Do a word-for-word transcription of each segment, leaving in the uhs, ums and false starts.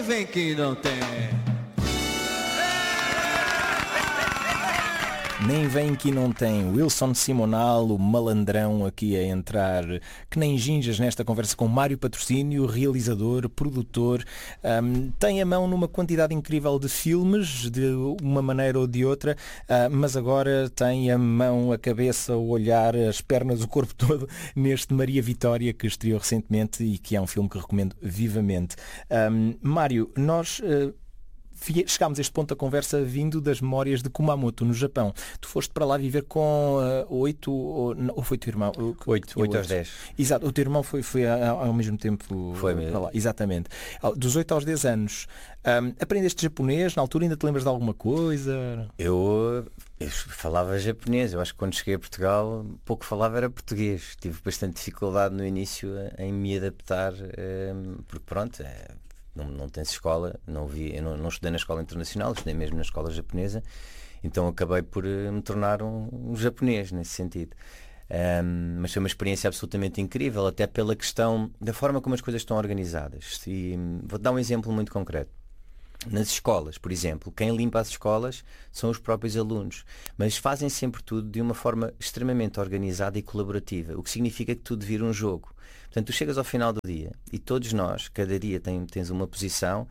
nem vem que não tem. Nem vem que não tem. Wilson Simonal, o malandrão, aqui a entrar que nem ginjas nesta conversa com Mário Patrocínio, realizador, produtor. Um, tem a mão numa quantidade incrível de filmes, de uma maneira ou de outra, uh, mas agora tem a mão, a cabeça, o olhar, as pernas, o corpo todo neste Maria Vitória, que estreou recentemente e que é um filme que recomendo vivamente. Um, Mário, nós... Uh, chegámos a este ponto da conversa vindo das memórias de Kumamoto, no Japão. Tu foste para lá viver com oito, uh, ou, ou foi o teu irmão? Oito, oito aos dez. Exato, o teu irmão foi, foi ao, ao mesmo tempo foi mesmo. Para lá. Exatamente. Dos oito aos dez anos. Um, aprendeste japonês? Na altura ainda te lembras de alguma coisa? Eu, eu falava japonês. Eu acho que quando cheguei a Portugal pouco falava era português. Tive bastante dificuldade no início em me adaptar, um, porque pronto... É... Não, não tem-se escola, não vi, eu não, não estudei na escola internacional, estudei mesmo na escola japonesa, então acabei por uh, me tornar um, um japonês nesse sentido. Um, mas foi uma experiência absolutamente incrível, até pela questão da forma como as coisas estão organizadas. E, vou dar um exemplo muito concreto. Nas escolas, por exemplo, quem limpa as escolas são os próprios alunos, mas fazem sempre tudo de uma forma extremamente organizada e colaborativa, o que significa que tudo vira um jogo. Portanto, tu chegas ao final do dia e todos nós, cada dia tem, tens uma posição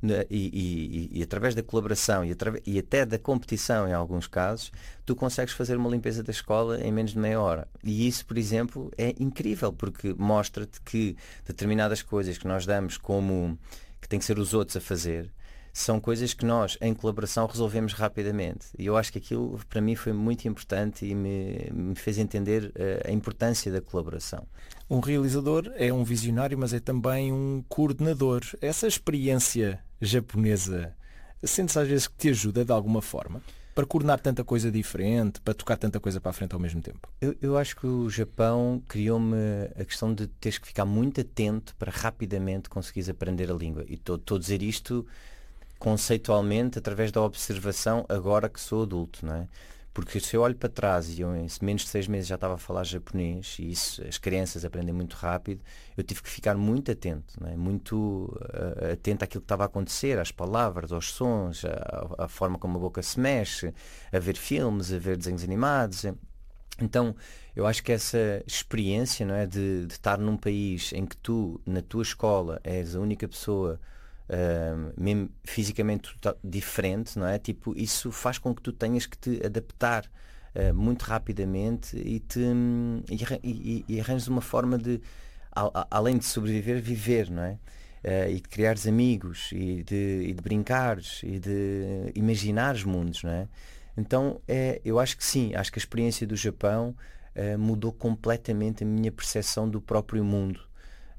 e, e, e, e através da colaboração e, através, e até da competição, em alguns casos, tu consegues fazer uma limpeza da escola em menos de meia hora. E isso, por exemplo, é incrível, porque mostra-te que determinadas coisas que nós damos como que tem que ser os outros a fazer, são coisas que nós, em colaboração, resolvemos rapidamente. E eu acho que aquilo, para mim, foi muito importante e me, me fez entender uh, a importância da colaboração. Um realizador é um visionário, mas é também um coordenador. Essa experiência japonesa, sentes às vezes que te ajuda de alguma forma? Para coordenar tanta coisa diferente, para tocar tanta coisa para a frente ao mesmo tempo? Eu, eu acho que o Japão criou-me a questão de teres que ficar muito atento para rapidamente conseguires aprender a língua. E estou a dizer isto... conceitualmente através da observação agora que sou adulto, não é? Porque se eu olho para trás e eu em menos de seis meses já estava a falar japonês e isso, as crianças aprendem muito rápido, eu tive que ficar muito atento, não é? Muito uh, atento àquilo que estava a acontecer, às palavras, aos sons, à, à forma como a boca se mexe, a ver filmes, a ver desenhos animados. Então eu acho que essa experiência, não é, de, de estar num país em que tu, na tua escola, és a única pessoa Uh, mesmo fisicamente diferente, não é? Tipo, isso faz com que tu tenhas que te adaptar uh, muito rapidamente e, te, e, e, e arranjes uma forma de, a, a, além de sobreviver, viver, não é? Uh, e de criares amigos e de, e de brincares e de imaginares mundos, não é? Então é, eu acho que sim, acho que a experiência do Japão uh, mudou completamente a minha percepção do próprio mundo.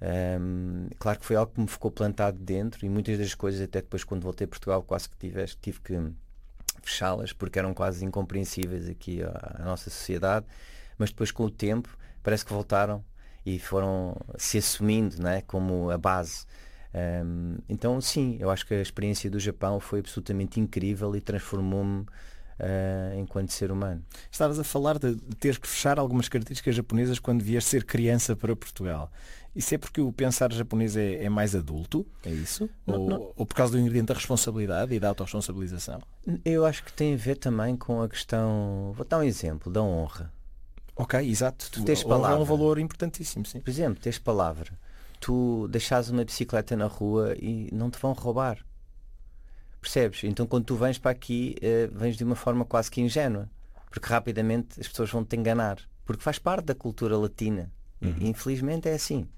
Um, claro que foi algo que me ficou plantado dentro e muitas das coisas, até depois quando voltei a Portugal, quase que tive, tive que fechá-las porque eram quase incompreensíveis aqui à, à nossa sociedade, mas depois com o tempo parece que voltaram e foram se assumindo, não é, como a base. Um, então sim, eu acho que a experiência do Japão foi absolutamente incrível e transformou-me Uh, enquanto ser humano. Estavas a falar de ter que fechar algumas características japonesas quando vias ser criança para Portugal. Isso é porque o pensar japonês é, é mais adulto? É isso? Não, ou, não. ou por causa do ingrediente da responsabilidade e da autorresponsabilização? Eu acho que tem a ver também com a questão, vou dar um exemplo, da honra. Ok, exato. Tu tens palavra. palavra. É um valor importantíssimo, sim. Por exemplo, tens palavra. Tu deixares uma bicicleta na rua e não te vão roubar. Percebes? Então quando tu vens para aqui, uh, vens de uma forma quase que ingênua, porque rapidamente as pessoas vão te enganar, porque faz parte da cultura latina. Uhum. E, infelizmente é assim.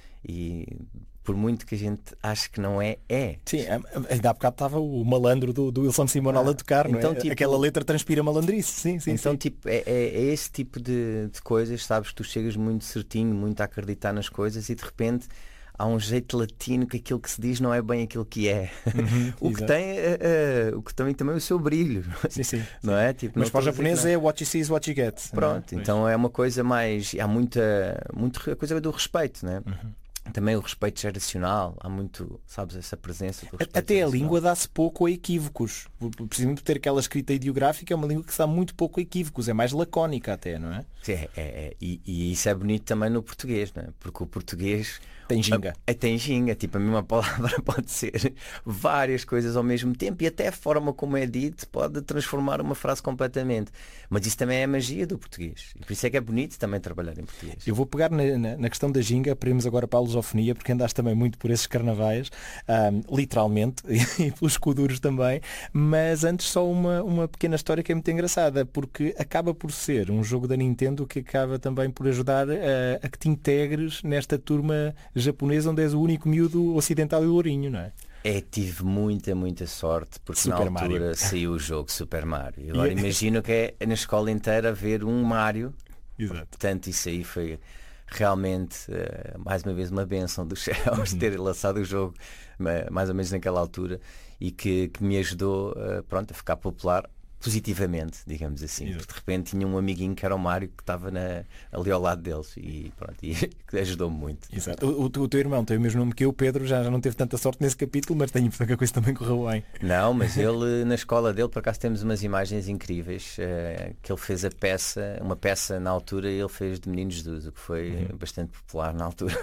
E por muito que a gente ache que não é, é. Sim, ainda há bocado estava o malandro do, do Wilson Simonal ah, a tocar, não então, é? Tipo, aquela letra transpira malandrice. Sim, sim, então sim. tipo, é, é, é esse tipo de, de coisas, sabes, que tu chegas muito certinho, muito a acreditar nas coisas e de repente há um jeito latino que aquilo que se diz não é bem aquilo que é. Uhum, o, que tem, uh, uh, o que tem também o seu brilho. Sim, sim. Não é? Tipo, mas não para o japonês é não. what you see is what you get. Pronto, não é? Então é uma coisa mais... Há muita, muita coisa do respeito, não é? Uhum. Também o respeito geracional, há muito, sabes, essa presença do respeito até geracional. A língua dá-se pouco a equívocos. Precisamente por ter aquela escrita ideográfica, é uma língua que se dá muito pouco a equívocos, é mais lacónica até, não é? Sim, é, é, é. E, e isso é bonito também no português, não é? Porque o português Tem ginga. É, tem ginga, tipo, a mesma palavra pode ser várias coisas ao mesmo tempo e até a forma como é dito pode transformar uma frase completamente. Mas isso também é a magia do português. E por isso é que é bonito também trabalhar em português. Eu vou pegar na, na, na questão da ginga, para irmos agora para a lusofonia, porque andaste também muito por esses carnavais, um, literalmente, e pelos Kuduros também. Mas antes só uma, uma pequena história que é muito engraçada, porque acaba por ser um jogo da Nintendo que acaba também por ajudar a, a que te integres nesta turma japonesa onde és o único miúdo ocidental e lourinho, não é? É, tive muita, muita sorte porque Super na altura Mario. Saiu o jogo Super Mario. E agora E- imagino que é na escola inteira ver um Mario. Exato. Portanto, isso aí foi realmente, eh, mais uma vez, uma bênção dos céus ter lançado o jogo ma- mais ou menos naquela altura e que, que me ajudou eh, pronto, a ficar popular positivamente, digamos assim. Exato. Porque de repente tinha um amiguinho que era o Mário que estava na- ali ao lado deles e pronto, e que ajudou-me muito. Exato. O, o, o teu irmão tem o mesmo nome que eu, o Pedro, já, já não teve tanta sorte nesse capítulo, mas tenho a impressão que a coisa também correu bem. Não, mas ele na escola dele, por acaso temos umas imagens incríveis, eh, que ele fez a peça, uma peça na altura, ele fez de Meninos Jesus, o que foi bastante popular na altura.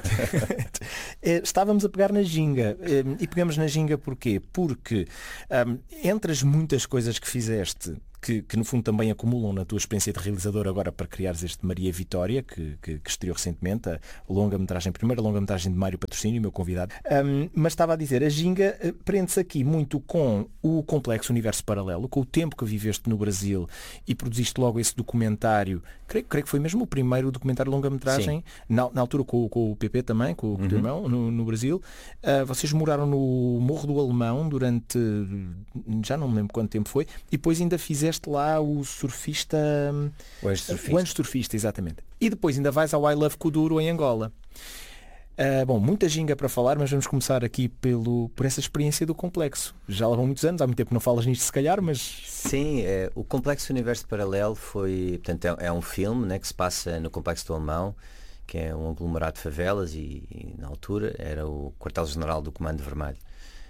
Eh, Estávamos a pegar na ginga. eh, E pegamos na ginga porquê? Porque ahm, entre as muitas coisas que fizeste, que, que no fundo também acumulam na tua experiência de realizador agora para criares este Maria Vitória, que, que, que estreou recentemente, a longa-metragem, a primeira longa-metragem de Mário Patrocínio, meu convidado. Ahm, mas estava a dizer, a ginga eh, prende-se aqui muito com o complexo universo paralelo, com o tempo que viveste no Brasil e produziste logo esse documentário, creio, creio que foi mesmo o primeiro documentário longa-metragem, na, na altura com, o- com o P P também, com, com o teu irmão, no, no Brasil. Ah, vocês moraram no Morro do Alemão durante, já não me lembro quanto tempo foi, e depois ainda fizeste lá o surfista, O Anjo Surfista. o Anjo Surfista, exatamente. E depois ainda vais ao I Love Kuduro em Angola. Ah, bom, muita ginga para falar, mas vamos começar aqui pelo, por essa experiência do complexo. Já lá vão muitos anos, há muito tempo que não falas nisto se calhar, mas Sim, é, o Complexo Universo Paralelo foi, portanto, é, é um filme, né, que se passa no Complexo do Alemão, que é um aglomerado de favelas e, e, na altura era o quartel-general do Comando Vermelho.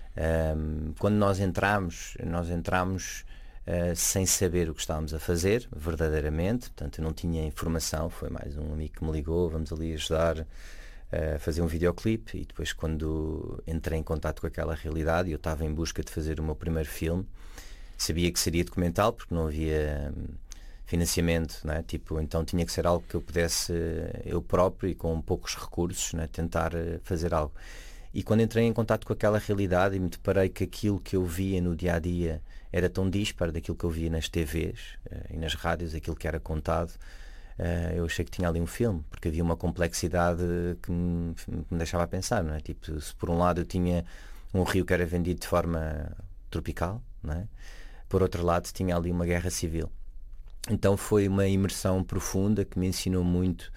Ahm, quando nós entramos, nós entramos ah, sem saber o que estávamos a fazer, verdadeiramente, portanto eu não tinha informação, foi mais um amigo que me ligou, vamos ali ajudar a fazer um videoclipe e depois quando entrei em contato com aquela realidade e eu estava em busca de fazer o meu primeiro filme, sabia que seria documental porque não havia hum, financiamento, né? Tipo, então tinha que ser algo que eu pudesse eh, eu próprio e com poucos recursos, né? Tentar eh, fazer algo. E quando entrei em contato com aquela realidade e me deparei que aquilo que eu via no dia a dia era tão disparo daquilo que eu via nas T Vs eh, e nas rádios, aquilo que era contado, eh, eu achei que tinha ali um filme, porque havia uma complexidade que me, que me deixava a pensar, não é? Tipo, se por um lado eu tinha um rio que era vendido de forma tropical, não é? Por outro lado tinha ali uma guerra civil. Então foi uma imersão profunda que me ensinou muito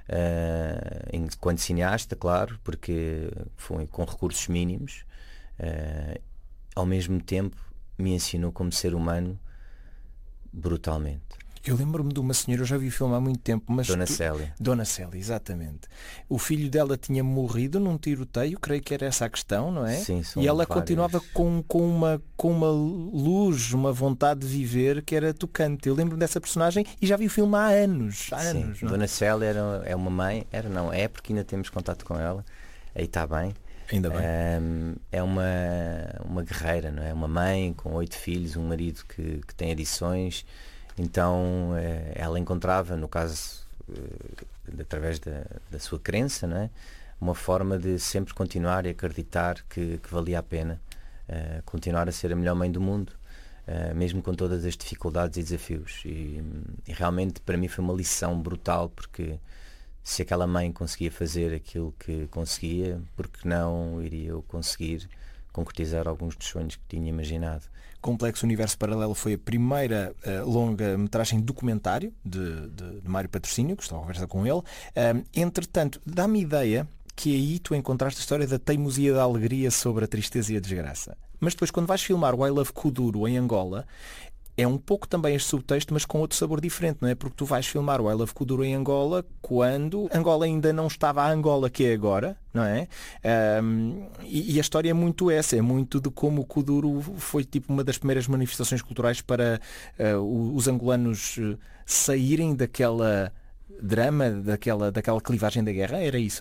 uh, enquanto cineasta, claro, porque foi com recursos mínimos. Uh, ao mesmo tempo me ensinou como ser humano brutalmente. eu lembro-me de uma senhora, eu já vi o filme há muito tempo, mas Dona tu- Célia. Dona Célia, exatamente. O filho dela tinha morrido num tiroteio, creio que era essa a questão, não é? Sim, são E ela várias. continuava com, com, uma, com uma luz, uma vontade de viver que era tocante. Eu lembro-me dessa personagem e já vi o filme há anos. Há Sim, anos, não é? Dona Célia era, é uma mãe, era não, é porque ainda temos contato com ela, aí está bem. Ainda bem. Um, é uma, uma guerreira, não é? Uma mãe com oito filhos, um marido que, que tem adições, então eh, ela encontrava, no caso, eh, através da, da sua crença, não é? Uma forma de sempre continuar e acreditar que, que valia a pena eh, continuar a ser a melhor mãe do mundo, eh, mesmo com todas as dificuldades e desafios. E, e realmente para mim foi uma lição brutal, porque se aquela mãe conseguia fazer aquilo que conseguia, porque não iria eu conseguir concretizar alguns dos sonhos que tinha imaginado. Complexo Universo Paralelo foi a primeira uh, longa-metragem documentário de, de, de Mário Patrocínio, que estou a conversar com ele. Um, entretanto, dá-me ideia que aí tu encontraste a história da teimosia da alegria sobre a tristeza e a desgraça. Mas depois, quando vais filmar o I Love Kuduro em Angola, é um pouco também este subtexto, mas com outro sabor diferente, não é? Porque tu vais filmar o I Love Kuduro em Angola quando Angola ainda não estava a Angola que é agora, não é? Um, e, e a história é muito essa, é muito de como o Kuduro foi tipo uma das primeiras manifestações culturais para uh, os angolanos saírem daquela drama, daquela, daquela clivagem da guerra, era isso?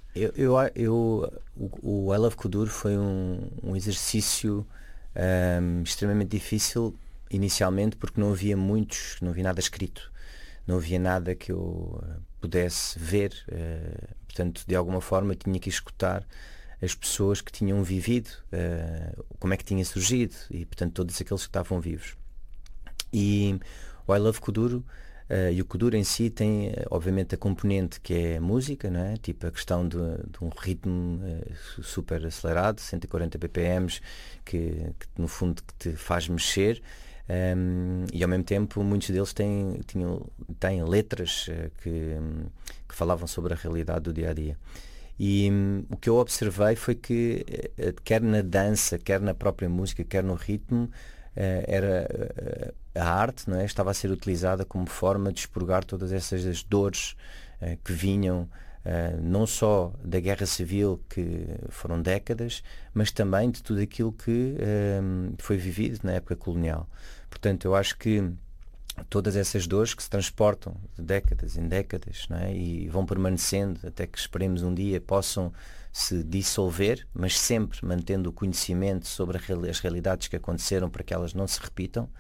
Eu, eu, eu, o, o I Love Kuduro foi um, um exercício um, extremamente difícil inicialmente, porque não havia muitos, não havia nada escrito, não havia nada que eu pudesse ver, uh, portanto de alguma forma tinha que escutar as pessoas que tinham vivido, uh, como é que tinha surgido, e portanto todos aqueles que estavam vivos. E o I Love Kuduro, uh, e o Kuduro em si tem uh, obviamente a componente que é a música, não é? Tipo a questão de, de um ritmo uh, super acelerado, cento e quarenta B P Ms, que, que no fundo que te faz mexer. Um, e ao mesmo tempo muitos deles têm, tinham, têm letras uh, que, um, que falavam sobre a realidade do dia a dia. E um, o que eu observei foi que uh, quer na dança, quer na própria música, quer no ritmo, uh, era uh, a arte, não é? Estava a ser utilizada como forma de expurgar todas essas dores uh, que vinham Uh, não só da guerra civil, que foram décadas, mas também de tudo aquilo que uh, foi vivido na época colonial. Portanto, eu acho que todas essas dores que se transportam de décadas em décadas, não é? E vão permanecendo até que esperemos um dia possam se dissolver, mas sempre mantendo o conhecimento sobre a real, as realidades que aconteceram para que elas não se repitam.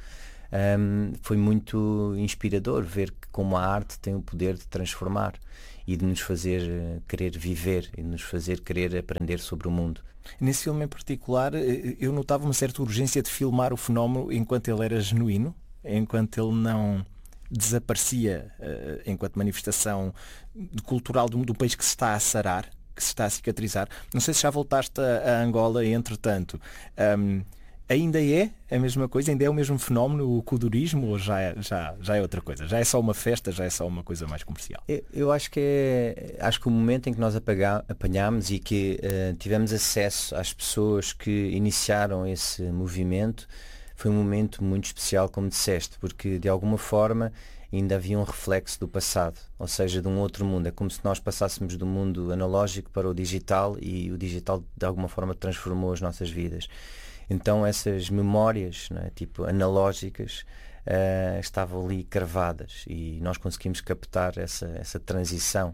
Um, foi muito inspirador ver que como a arte tem o poder de transformar e de nos fazer uh, querer viver e de nos fazer querer aprender sobre o mundo. Nesse filme em particular eu notava uma certa urgência de filmar o fenómeno enquanto ele era genuíno, enquanto ele não desaparecia uh, enquanto manifestação cultural do, do país que se está a sarar, que se está a cicatrizar. Não sei se já voltaste a, a Angola entretanto. Um, Ainda é a mesma coisa? Ainda é o mesmo fenómeno, o kudurismo, ou já é, já, já é outra coisa? Já é só uma festa, já é só uma coisa mais comercial? Eu, eu acho que é, acho que o momento em que nós apaga, apanhámos e que uh, tivemos acesso às pessoas que iniciaram esse movimento foi um momento muito especial, como disseste, porque de alguma forma ainda havia um reflexo do passado, ou seja, de um outro mundo. É como se nós passássemos do mundo analógico para o digital e o digital de alguma forma transformou as nossas vidas. Então essas memórias, não é, tipo analógicas, uh, estavam ali cravadas e nós conseguimos captar essa, essa transição.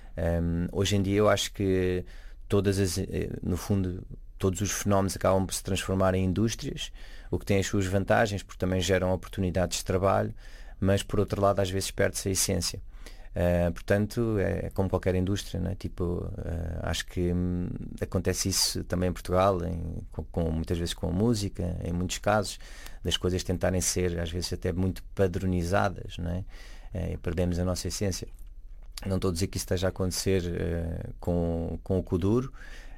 Um, hoje em dia eu acho que todas as, no fundo, todos os fenómenos acabam por se transformar em indústrias, o que tem as suas vantagens, porque também geram oportunidades de trabalho, mas por outro lado às vezes perde-se a essência. Uh, portanto, é como qualquer indústria, não é? Tipo, uh, acho que hum, acontece isso também em Portugal, em, com, com, muitas vezes com a música, em muitos casos, das coisas tentarem ser, às vezes, até muito padronizadas, não é? Uh, e perdemos a nossa essência. Não estou a dizer que isso esteja a acontecer uh, com, com o Kuduro,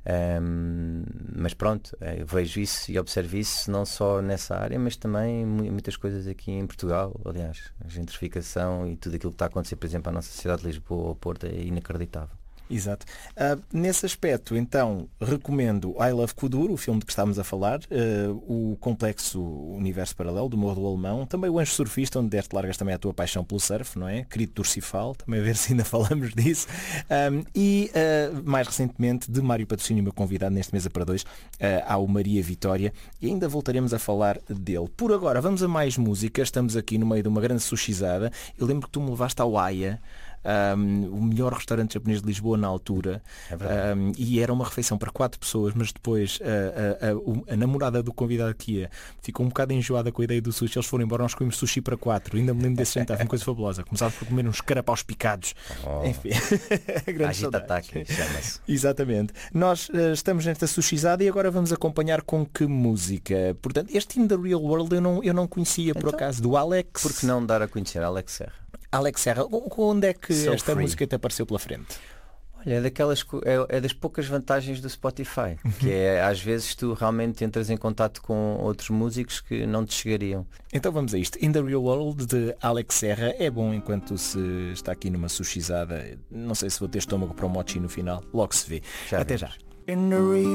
um, mas pronto, eu vejo isso e observo isso não só nessa área, mas também muitas coisas aqui em Portugal. Aliás, a gentrificação e tudo aquilo que está a acontecer, por exemplo, à nossa cidade de Lisboa ou Porto é inacreditável. Exato. Uh, nesse aspecto, então, recomendo I Love Kuduro, o filme de que estávamos a falar, uh, o complexo universo paralelo do Morro do Alemão, também o Anjo Surfista, onde deste largas também a tua paixão pelo surf, não é? Querido Turcifal, também a ver se ainda falamos disso. Um, e, uh, mais recentemente, de Mário Patrocínio, meu convidado neste Mesa para Dois, uh, ao Maria Vitória, e ainda voltaremos a falar dele. Por agora, vamos a mais música. Estamos aqui no meio de uma grande sushizada. Eu lembro que tu me levaste ao Aya, Um, o melhor restaurante japonês de Lisboa na altura, é um, e era uma refeição para quatro pessoas, mas depois a, a, a, a namorada do convidado que ia ficou um bocado enjoada com a ideia do sushi. Eles foram embora, nós comemos sushi para quatro. Ainda me lembro desse jantar, foi uma coisa fabulosa. Começámos por comer uns carapaus picados. Oh. Enfim, Agita-taki, chama-se. Exatamente. Nós uh, estamos nesta sushizada e agora vamos acompanhar com que música? Portanto, este In the Real World eu não, eu não conhecia, por então, acaso, do Alex. Por que não dar a conhecer Alex Serra? Alex Serra, onde é que So esta free. música te apareceu pela frente? Olha, é, daquelas, é, é das poucas vantagens do Spotify, que é às vezes tu realmente entras em contato com outros músicos que não te chegariam. Então vamos a isto. In the Real World de Alex Serra é bom enquanto se está aqui numa sushizada. Não sei se vou ter estômago para o mochi no final, logo se vê. Já Até vemos. já. In the real